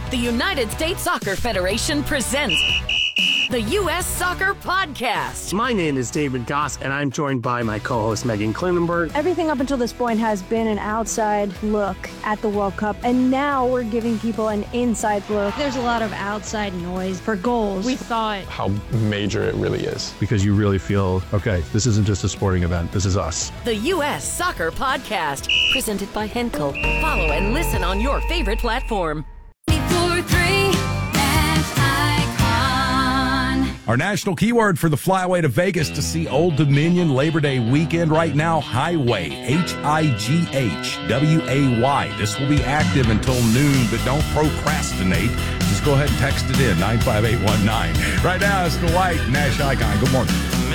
The United States Soccer Federation presents the U.S. Soccer Podcast. My name is David Goss, and I'm joined by my co-host Megan Klinenberg. Everything up until this point has been an outside look at the World Cup, and now we're giving people an inside look. There's a lot of outside noise for goals. We thought how major it really is. Because you really feel, okay, this isn't just a sporting event, this is us. The U.S. Soccer Podcast, presented by Henkel. Follow and listen on your favorite platform. Our national keyword for the flyaway to Vegas to see Old Dominion Labor Day weekend right now, Highway, Highway. This will be active until noon, but don't procrastinate. Just go ahead and text it in, 95819. Right now, it's the White Nash Icon. Good morning.